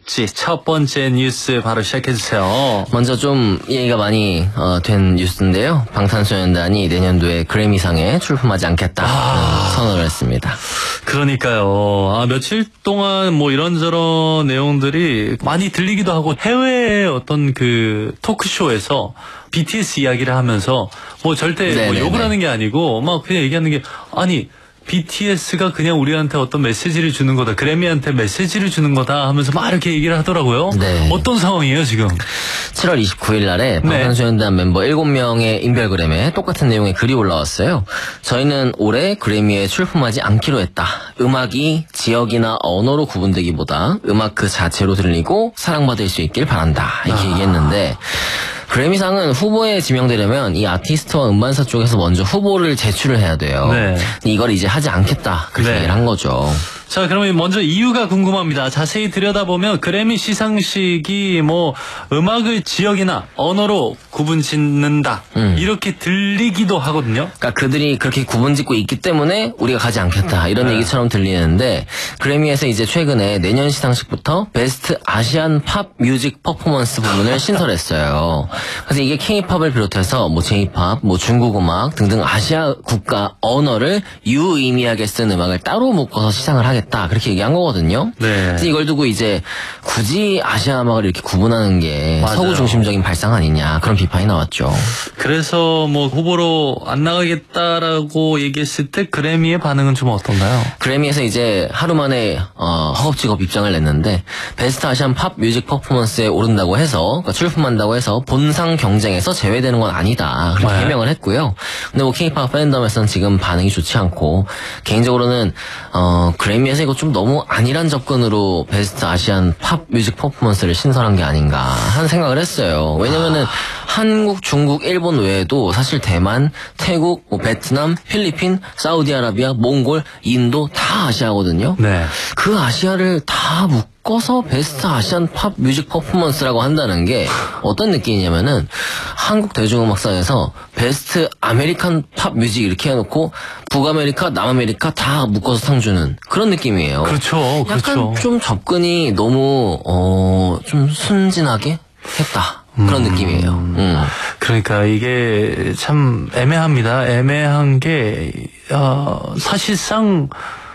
될지 첫 번째 뉴스 바로 시작해주세요. 먼저 좀 얘기가 많이 된 뉴스인데요. 방탄소년단이 내년도에 그래미상에 출품하지 않겠다 선언을 했습니다. 그러니까요. 며칠 동안 뭐 이런저런 내용들이 많이 들리기도 하고 해외의 어떤 그 토크쇼에서 BTS 이야기를 하면서 뭐 절대 뭐 욕을 하는 게 아니고 막 그냥 얘기하는 게 아니 BTS가 그냥 우리한테 어떤 메시지를 주는 거다. 그래미한테 메시지를 주는 거다 하면서 막 이렇게 얘기를 하더라고요. 네. 어떤 상황이에요 지금? 7월 29일 날에 방탄소년단 멤버 7명의 인별그램에 똑같은 내용의 글이 올라왔어요. 저희는 올해 그래미에 출품하지 않기로 했다. 음악이 지역이나 언어로 구분되기보다 음악 그 자체로 들리고 사랑받을 수 있길 바란다. 이렇게 얘기했는데 그래미상은 후보에 지명되려면 이 아티스트와 음반사 쪽에서 먼저 후보를 제출을 해야 돼요. 네. 이걸 이제 하지 않겠다. 그렇게 얘기를 한 거죠. 자, 그러면 먼저 이유가 궁금합니다. 자세히 들여다보면 그래미 시상식이 뭐 음악을 지역이나 언어로 구분 짓는다 이렇게 들리기도 하거든요. 그러니까 그들이 그렇게 구분 짓고 있기 때문에 우리가 가지 않겠다 이런 얘기처럼 들리는데 그래미에서 이제 최근에 내년 시상식부터 베스트 아시안 팝 뮤직 퍼포먼스 부문을 신설했어요. 그래서 이게 K-팝을 비롯해서 뭐 J-팝, 뭐 중국 음악 등등 아시아 국가 언어를 유의미하게 쓴 음악을 따로 묶어서 시상을 하겠다. 그렇게 얘기한 거거든요. 네. 그래서 이걸 두고 이제 굳이 아시아 음악을 이렇게 구분하는 게 맞아요. 서구 중심적인 발상 아니냐 그런 비판이 나왔죠. 그래서 뭐 후보로 안 나가겠다라고 얘기했을 때 그래미의 반응은 좀 어떤가요? 그래미에서 이제 하루 만에 허겁지겁 입장을 냈는데 베스트 아시안 팝 뮤직 퍼포먼스에 오른다고 해서 그러니까 출품한다고 해서 본상 경쟁에서 제외되는 건 아니다 그렇게 해명을 했고요. 근데 뭐 K-팝 팬덤에서는 지금 반응이 좋지 않고 개인적으로는 그래미에서 이거 좀 너무 안일한 접근으로 베스트 아시안 팝 뮤직 퍼포먼스를 신설한 게 아닌가 하는 생각을 했어요. 왜냐면은 한국, 중국, 일본 외에도 사실 대만, 태국, 뭐 베트남, 필리핀, 사우디아라비아, 몽골, 인도 다 아시아거든요. 네. 그 아시아를 다 묶어서 베스트 아시안 팝 뮤직 퍼포먼스라고 한다는 게 어떤 느낌이냐면은 한국 대중음악사에서 베스트 아메리칸 팝 뮤직 이렇게 해놓고 북아메리카, 남아메리카 다 묶어서 상 주는 그런 느낌이에요. 그렇죠. 약간 좀 접근이 너무 좀 순진하게 했다. 그런 느낌이에요. 그러니까 이게 참 애매합니다. 애매한 게 사실상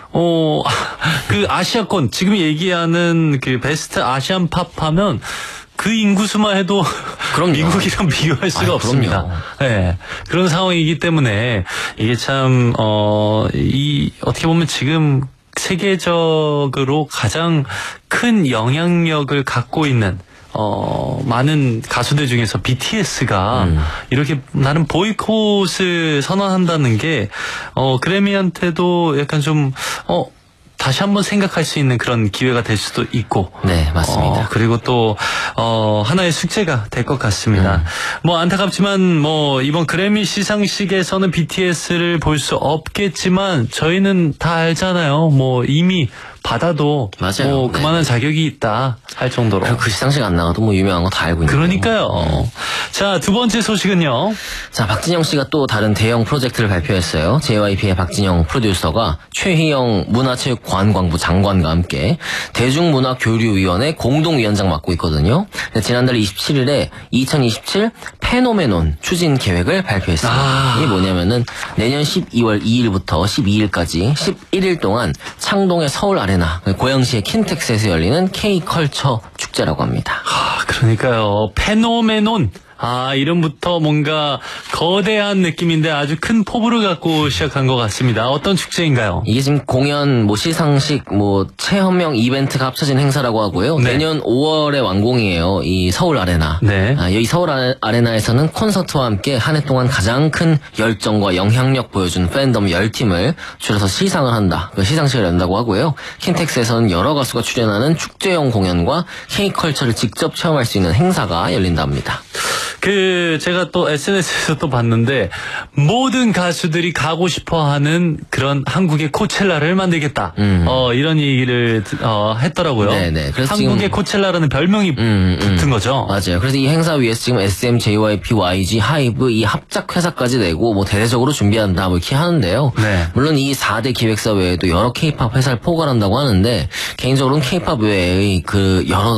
그 아시아권 지금 얘기하는 그 베스트 아시안 팝 하면 그 인구수만 해도 그럼요. 미국이랑 비교할 수가 없습니다. 네, 그런 상황이기 때문에 이게 참 어떻게 보면 지금 세계적으로 가장 큰 영향력을 갖고 있는 많은 가수들 중에서 BTS가 이렇게 나름 보이콧을 선언한다는 게 그래미한테도 약간 좀 다시 한번 생각할 수 있는 그런 기회가 될 수도 있고. 네, 맞습니다. 그리고 또 하나의 숙제가 될 것 같습니다. 뭐 안타깝지만 뭐 이번 그래미 시상식에서는 BTS를 볼 수 없겠지만 저희는 다 알잖아요. 뭐 이미 받아도 맞아요. 뭐 그만한 자격이 있다 할 정도로. 그 시상식 안 나가도 뭐 유명한 거 다 알고 있는 그러니까요. 자, 두 번째 소식은요. 자, 박진영 씨가 또 다른 대형 프로젝트를 발표했어요. JYP의 박진영 프로듀서가 최희영 문화체육관광부 장관과 함께 대중문화교류위원회 공동위원장 맡고 있거든요. 지난달 27일에 2027 페노메논 추진 계획을 발표했습니다. 이게 뭐냐면은 내년 12월 2일부터 12일까지 11일 동안 창동의 서울 아레나, 고양시의 킨텍스에서 열리는 K-컬처 축제라고 합니다. 그러니까요. 페노메논. 이름부터 뭔가 거대한 느낌인데 아주 큰 포부를 갖고 시작한 것 같습니다. 어떤 축제인가요? 이게 지금 공연, 뭐 시상식, 뭐 체험형 이벤트가 합쳐진 행사라고 하고요. 네. 내년 5월에 완공이에요. 이 서울 아레나. 네. 이 서울 아레나에서는 콘서트와 함께 한 해 동안 가장 큰 열정과 영향력 보여준 팬덤 10팀을 줄여서 시상을 한다. 그 시상식을 연다고 하고요. 킨텍스에서는 여러 가수가 출연하는 축제용 공연과 K-컬처를 직접 체험할 수 있는 행사가 열린답니다. 제가 또 SNS에서 또 봤는데, 모든 가수들이 가고 싶어 하는 그런 한국의 코첼라를 만들겠다. 이런 얘기를, 했더라고요. 네네. 그래서 한국의 코첼라라는 별명이 붙은 거죠. 맞아요. 그래서 이 행사 위에서 지금 SM, JYP, YG, 하이브 이 합작 회사까지 내고 뭐 대대적으로 준비한다 뭐 이렇게 하는데요. 네. 물론 이 4대 기획사 외에도 여러 K-팝 회사를 포괄한다고 하는데, 개인적으로는 K-팝 외의 그 여러